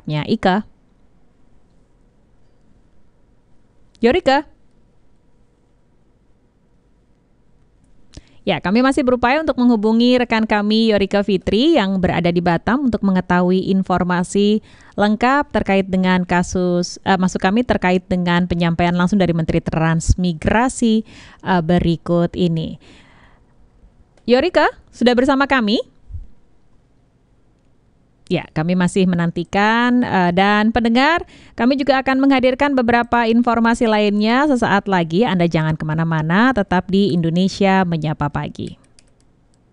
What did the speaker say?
selanjutnya. Ika. Yorika. Ya, kami masih berupaya untuk menghubungi rekan kami Yorika Fitri yang berada di Batam untuk mengetahui informasi lengkap terkait dengan kasus, maksud kami terkait dengan penyampaian langsung dari Menteri Transmigrasi berikut ini. Yorika, sudah bersama kami? Ya, kami masih menantikan dan pendengar, kami juga akan menghadirkan beberapa informasi lainnya sesaat lagi. Anda jangan kemana-mana, tetap di Indonesia Menyapa Pagi.